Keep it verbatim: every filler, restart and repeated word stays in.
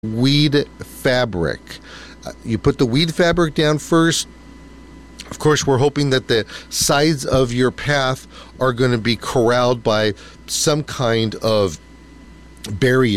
weed fabric. Uh, you put the weed fabric down first. Of course, we're hoping that the sides of your path are going to be corralled by some kind of barrier